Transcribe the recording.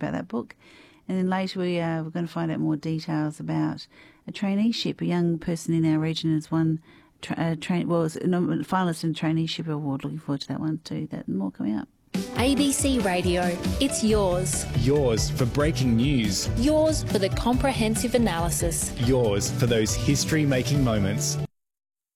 about that book. And then later we're going to find out more details about a traineeship. A young person in our region has won was a finalist in the Traineeship Award. Looking forward to that one too. That and more coming up. ABC Radio, it's yours. Yours for breaking news. Yours for the comprehensive analysis. Yours for those history-making moments.